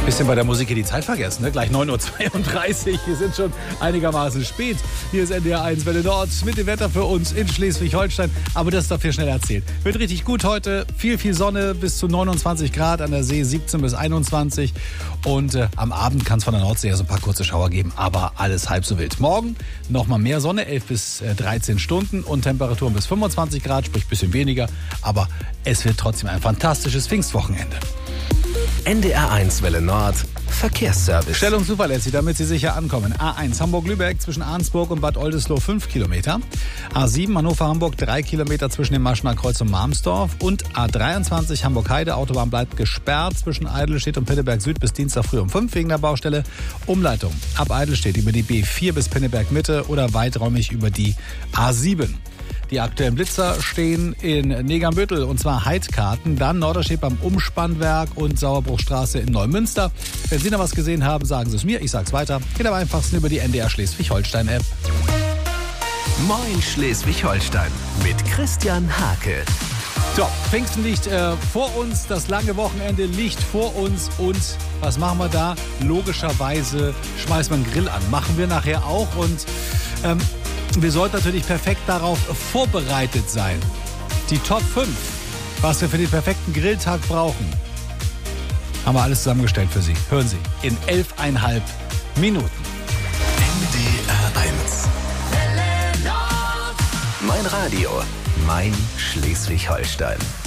Bisschen bei der Musik hier die Zeit vergessen, ne? Gleich 9.32 Uhr. Wir sind schon einigermaßen spät. Hier ist NDR 1 Welle Nord mit dem Wetter für uns in Schleswig-Holstein. Aber das darf hier schnell erzählt. Wird richtig gut heute. Viel Sonne, bis zu 29 Grad. An der See 17 bis 21. Und am Abend kann es von der Nordsee ja so ein paar kurze Schauer geben. Aber alles halb so wild. Morgen nochmal mehr Sonne, 11 bis 13 Stunden. Und Temperaturen bis 25 Grad, sprich ein bisschen weniger. Aber es wird trotzdem ein fantastisches Pfingstwochenende. NDR 1 Welle Nord Verkehrsservice. Schnell und zuverlässig, damit Sie sicher ankommen. A1 Hamburg-Lübeck zwischen Arnsburg und Bad Oldesloe 5 Kilometer. A7 Hannover-Hamburg 3 Kilometer zwischen dem Maschener Kreuz und Malmsdorf. Und A23 Hamburg-Heide, Autobahn bleibt gesperrt zwischen Eidelstedt und Pinneberg Süd bis Dienstag früh um 5 wegen der Baustelle. Umleitung ab Eidelstedt über die B4 bis Pinneberg Mitte oder weiträumig über die A7. Die aktuellen Blitzer stehen in Negernbüttel und zwar Heidkarten, dann Norderstedt beim Umspannwerk und Sauerbruchstraße in Neumünster. Wenn Sie noch was gesehen haben, sagen Sie es mir, ich sag's weiter. Geht am einfachsten über die NDR Schleswig-Holstein-App. Moin Schleswig-Holstein mit Christian Hake. So, Pfingsten liegt vor uns, das lange Wochenende liegt vor uns und was machen wir da? Logischerweise schmeißen wir einen Grill an. Machen wir nachher auch und wir sollten natürlich perfekt darauf vorbereitet sein. Die Top 5, was wir für den perfekten Grilltag brauchen, haben wir alles zusammengestellt für Sie. Hören Sie in 11,5 Minuten. NDR 1. Mein Radio, mein Schleswig-Holstein.